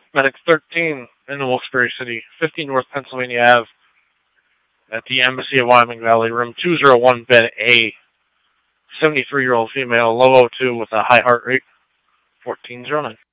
Medic 13 in the Wilkes-Barre City, 50 North Pennsylvania Ave, at the Embassy of Wyoming Valley, room 201, bed A. 73-year-old female, low O2 with a high heart rate, 1409.